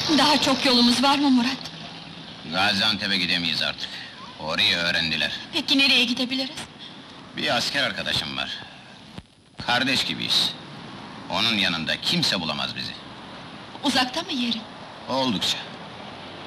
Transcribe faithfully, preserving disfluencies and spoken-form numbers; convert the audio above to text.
Daha çok yolumuz var mı Murat? Gaziantep'e gidemeyiz artık. Orayı öğrendiler. Peki nereye gidebiliriz? Bir asker arkadaşım var. Kardeş gibiyiz. Onun yanında kimse bulamaz bizi. Uzakta mı yeri? Oldukça.